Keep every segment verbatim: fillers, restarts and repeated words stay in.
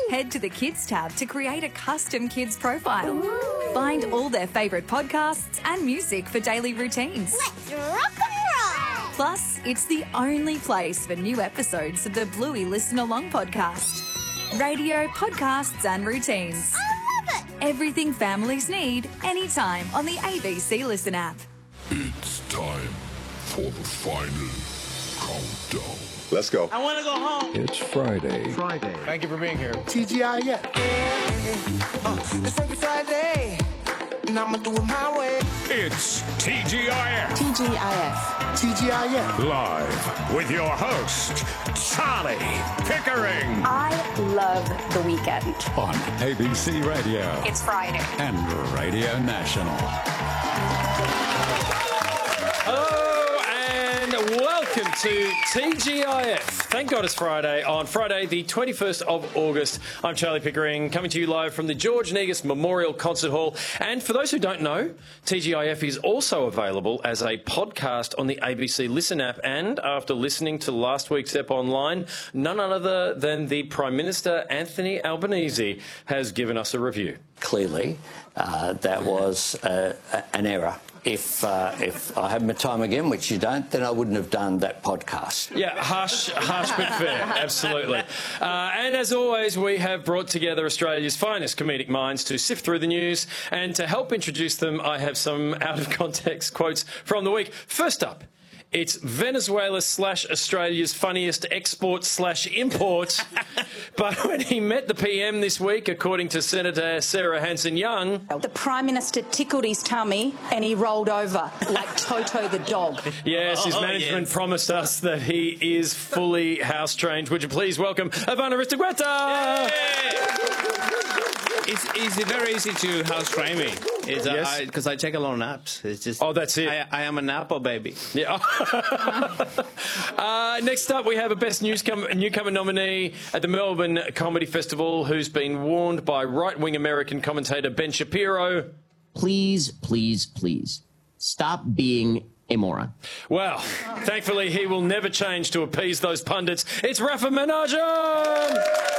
Head to the Kids tab to create a custom kids profile. Ooh. Find all their favourite podcasts and music for daily routines. Let's rock and roll! Plus, it's the only place for new episodes of the Bluey Listen Along podcast. Radio, podcasts and routines. I love it! Everything families need, anytime on the A B C Listen app. It's time for the final countdown. Let's go. I want to go home. It's Friday. Friday. Thank you for being here. T G I F. Uh, it's like it's Friday, and I'm going to do it my way. It's T G I F. T G I F. T G I F. Live with your host, Charlie Pickering. I love the weekend. On A B C Radio. It's Friday. And Radio National. Hello and welcome to T G I F. Thank God it's Friday. On Friday, the twenty-first of August, I'm Charlie Pickering, coming to you live from the George Negus Memorial Concert Hall. And for those who don't know, T G I F is also available as a podcast on the A B C Listen app. And after listening to last week's ep online, none other than the Prime Minister, Anthony Albanese, has given us a review. Clearly, uh, that was uh, an error. If uh, if I had my time again, which you don't, then I wouldn't have done that podcast. Yeah, harsh, harsh but fair, absolutely. Uh, and as always, we have brought together Australia's finest comedic minds to sift through the news, and to help introduce them, I have some out-of-context quotes from the week. First up, it's Venezuela slash Australia's funniest export slash import. But when he met the P M this week, according to Senator Sarah Hanson-Young, The Prime Minister tickled his tummy and he rolled over like Toto the dog. Yes, his Oh, management yes. promised us that he is fully house-trained. Would you please welcome Ivana Ristagueta? It's easy, very easy to house train me. It's Yes. because I, I take a lot of naps. It's just Oh, that's it. I, I am a napper baby. Yeah. uh, next up, we have a Best Newcomer, newcomer nominee at the Melbourne Comedy Festival who's been warned by right-wing American commentator Ben Shapiro. Please, please, please, stop being a moron. Well, thankfully, he will never change to appease those pundits. It's Rafa Menarjan!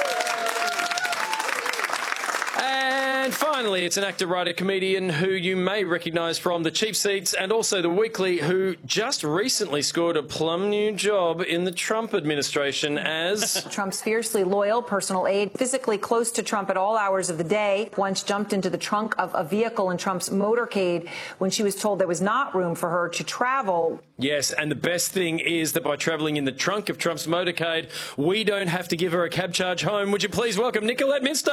And finally, it's an actor, writer, comedian who you may recognise from The Cheap Seats and also The Weekly, who just recently scored a plum new job in the Trump administration as... Trump's fiercely loyal personal aide, physically close to Trump at all hours of the day, once jumped into the trunk of a vehicle in Trump's motorcade when she was told there was not room for her to travel. Yes, and the best thing is that by travelling in the trunk of Trump's motorcade, we don't have to give her a cab charge home. Would you please welcome Nicolette Minster?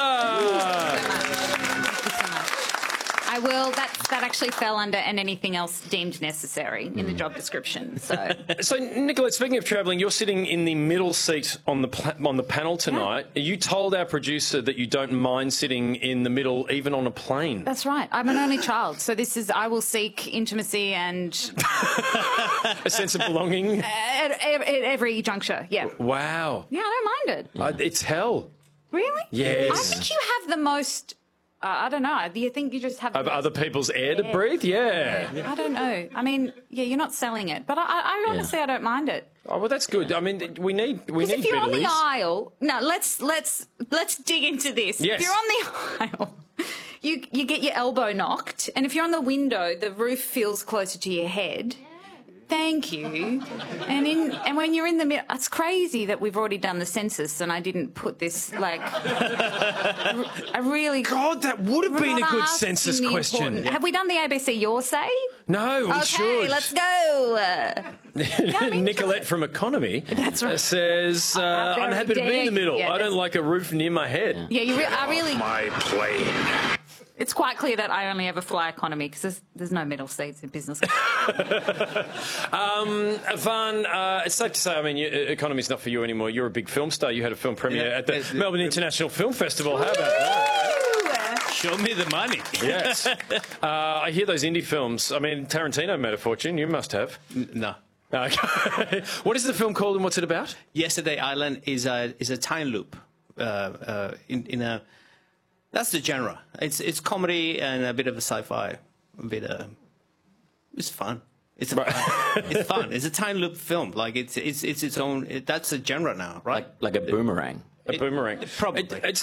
I will. That that actually fell under and anything else deemed necessary in the job description. So, so Nicolette, speaking of travelling, you're sitting in the middle seat on the pla- on the panel tonight. Yeah. You told our producer that you don't mind sitting in the middle, even on a plane. that's right. I'm an only child, so this is. I will seek intimacy and A sense of belonging. at, at, at every juncture. Yeah. Wow. Yeah, I don't mind it. Uh, it's hell. Really? Yes. I think you have the most. Uh, I don't know. Do you think you just have the Of most other people's air to air? breathe? Yeah. I don't know. I mean, yeah, you're not selling it, but I, I honestly I don't mind it. Oh well, that's good. I mean, we need we Because need if you're on the Beatles. aisle, no, let's let's let's dig into this. Yes. If you're on the aisle, you you get your elbow knocked, and if you're on the window, the roof feels closer to your head. Thank you. And in and when you're in the middle, it's crazy that we've already done the census, and I didn't put this like. I really. God, that would have We're been a not good asking census the question. important- Have we done the A B C Your Say? No, we okay, should. let's go. Uh, Nicolette from Economy That's right. says, uh, How very I'm happy to be in the dare middle. you. Yeah, I don't that's- like a roof near my head. yeah, you. Re- I really. My plane. It's quite clear that I only ever fly economy because there's, there's no middle seats in business. um, Van, uh, it's safe to say, I mean, you, economy's not for you anymore. You're a big film star. You had a film premiere Yeah, at the it's- Melbourne International Film Festival. How about that? Show me the money. Yes. uh, I hear those indie films. I mean, Tarantino made a fortune. You must have. N- No. Okay. What is the film called and what's it about? Yesterday Island is a is a time loop. Uh, uh, in, in a that's the genre. It's it's comedy and a bit of a sci-fi. A bit uh, it's fun. It's a, it's fun. It's a time loop film. Like it's it's it's its own. It, that's a genre now, right? Like, like a boomerang. A boomerang. Probably. It, it's